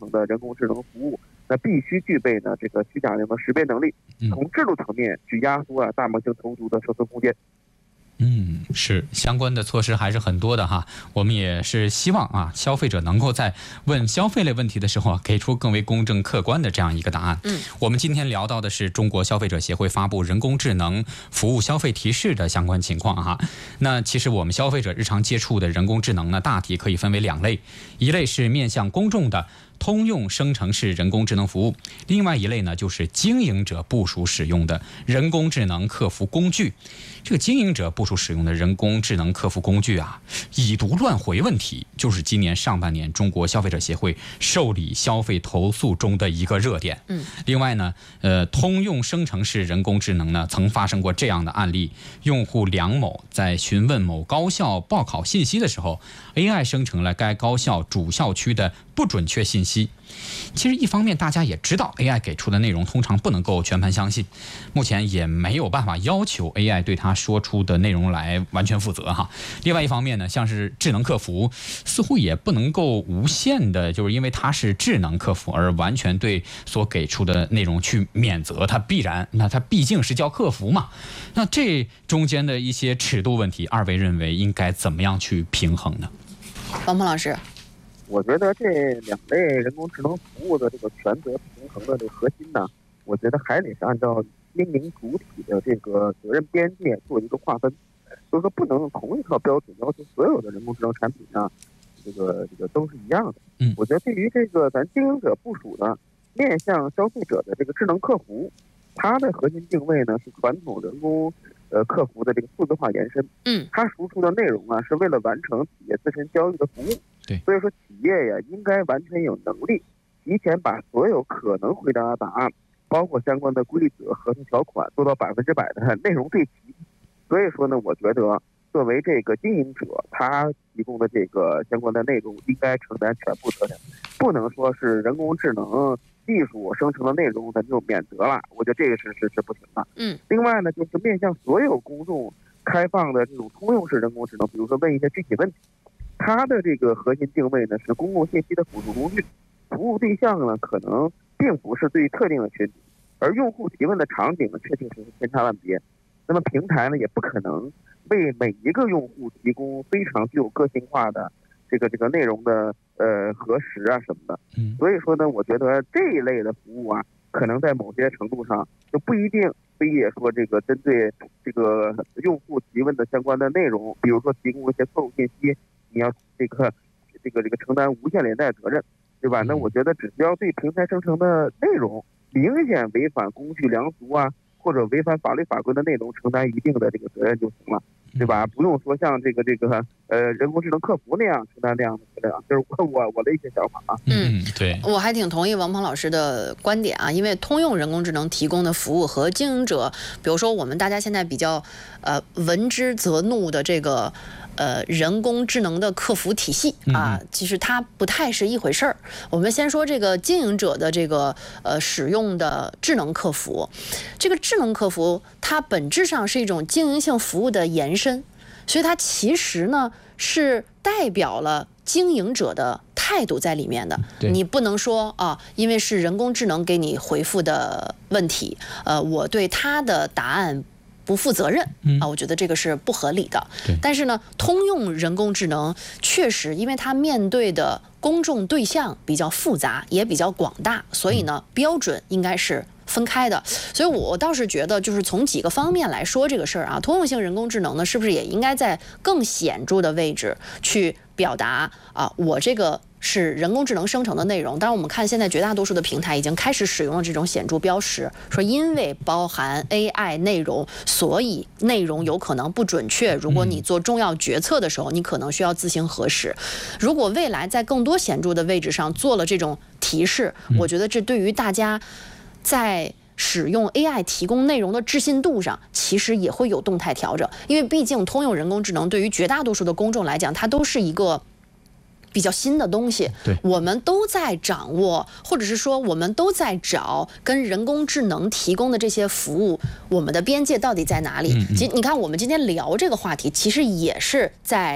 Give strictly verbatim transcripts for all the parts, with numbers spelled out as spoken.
能的人工智能服务，那必须具备呢这个虚假内容的识别能力，从制度层面去压缩啊大模型投毒的生存空间。 嗯，是相关的措施还是很多的哈。我们也是希望啊，消费者能够在问消费类问题的时候啊，给出更为公正客观的这样一个答案。 嗯， 我们今天聊到的是中国消费者协会发布人工智能服务消费提示的相关情况哈。那其实我们消费者日常接触的人工智能呢，大体可以分为两类，一类是面向公众的通用生成式人工智能服务，另外一类呢就是经营者部署使用的人工智能客服工具。这个经营者部署使用的人工智能客服工具啊，已读乱回问题就是今年上半年中国消费者协会受理消费投诉中的一个热点。 嗯， 另外呢，呃，通用生成式人工智能呢，曾发生过这样的案例：用户梁某在询问某高校报考信息的时候 ，A I 生成了该高校主校区的不准确信息。其实一方面大家也知道 A I 给出的内容通常不能够全盘相信，目前也没有办法要求 A I 对它说出的内容来完全负责哈。另外一方面呢，像是智能客服似乎也不能够无限的就是因为它是智能客服而完全对所给出的内容去免责，它必然那它毕竟是叫客服嘛。那这中间的一些尺度问题，二位认为应该怎么样去平衡呢？ 王鹏老师， 我觉得这两类人工智能服务的这个权责平衡的这个核心呢，我觉得还得是按照经营主体的这个责任边界做一个划分，就是说不能用同一套标准要求所有的人工智能产品呢，这个这个都是一样的。 嗯， 我觉得对于这个咱经营者部署的面向消费者的这个智能客服，它的核心定位呢是传统人工呃客服的这个数字化延伸。 嗯， 它输出的内容啊是为了完成企业自身交易的服务。 对， 所以说企业呀应该完全有能力提前把所有可能回答的答案，包括相关的规则、合同条款做到百分之百的内容对齐。所以说呢，我觉得作为这个经营者，他提供的这个相关的内容应该承担全部责任，不能说是人工智能技术生成的内容咱就免责了。我觉得这个是是是不行的。 嗯， 另外呢，就是面向所有公众开放的这种通用式人工智能，比如说问一些具体问题。它的这个核心定位呢是公共信息的辅助工具，服务对象呢可能并不是对特定的群体，而用户提问的场景呢确确实实千差万别。那么平台呢也不可能为每一个用户提供非常具有个性化的这个这个内容的呃核实啊什么的。 嗯， 所以说呢，我觉得这一类的服务啊，可能在某些程度上就不一定非也说这个针对这个用户提问的相关的内容，比如说提供一些错误信息。你要这个这个这个承担无限连带责任，对吧？那我觉得只要对平台生成的内容明显违反公序良俗啊，或者违反法律法规的内容，承担一定的这个责任就行了，对吧？不用说像这个这个呃人工智能客服那样承担那样的责任啊，这是我我我的一些想法啊。 嗯，对， 我还挺同意王鹏老师的观点啊，因为通用人工智能提供的服务和经营者，比如说我们大家现在比较呃闻之则怒的这个。呃，人工智能的客服体系啊，其实它不太是一回事儿。我们先说这个经营者的这个呃使用的智能客服，这个智能客服它本质上是一种经营性服务的延伸，所以它其实呢是代表了经营者的态度在里面的。你不能说啊，因为是人工智能给你回复的问题，呃，我对它的答案不负责任啊，我觉得这个是不合理的。但是呢，通用人工智能确实，因为它面对的公众对象比较复杂，也比较广大，所以呢，标准应该是分开的。所以我倒是觉得，就是从几个方面来说这个事儿啊，通用性人工智能呢，是不是也应该在更显著的位置去表达啊，我这个是人工智能生成的内容。当然，我们看现在绝大多数的平台已经开始使用了这种显著标识，说因为包含 A I 内容，所以内容有可能不准确。如果你做重要决策的时候，你可能需要自行核实。如果未来在更多显著的位置上做了这种提示，我觉得这对于大家在使用 A I 提供内容的置信度上，其实也会有动态调整。因为毕竟通用人工智能对于绝大多数的公众来讲，它都是一个比较新的东西， 对， 我们都在掌握，或者是说我们都在找跟人工智能提供的这些服务，我们的边界到底在哪里？其实你看，我们今天聊这个话题，其实也是在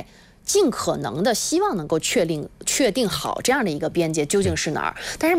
尽可能的希望能够确定确定好这样的一个边界究竟是哪儿，但是。